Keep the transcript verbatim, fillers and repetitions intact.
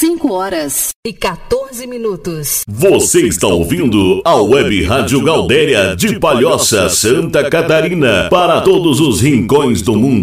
cinco horas e quatorze minutos. Você está ouvindo a Web Rádio Gaudéria de Palhoça, Santa Catarina, para todos os rincões do mundo.